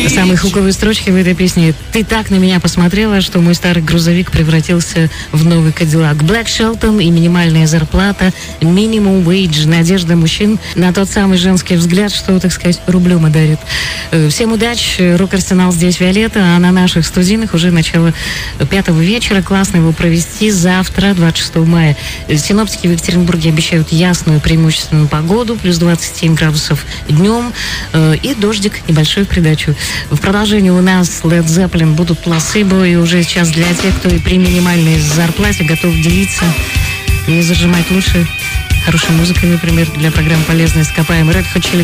Самые хуковые строчки в этой песне: «Ты так на меня посмотрела, что мой старый грузовик превратился в новый Кадиллак». Блэк Шелтон и минимальная зарплата, минимум wage, надежда мужчин на тот самый женский взгляд, что, так сказать, рублем и дарит. Всем удачи. Рок-арсенал здесь Виолетта, а на наших студийных уже начало 5-го вечера. Классно его провести завтра, 26 мая. Синоптики в Екатеринбурге обещают ясную преимущественную погоду, плюс 27 градусов днем и дождик небольшой в придачу. В продолжении у нас Led Zeppelin будут Placebo, и уже сейчас для тех, кто и при минимальной зарплате готов делиться и зажимать лучше хорошей музыкой, например, для программ «Полезные ископаемые». Red Hot Chili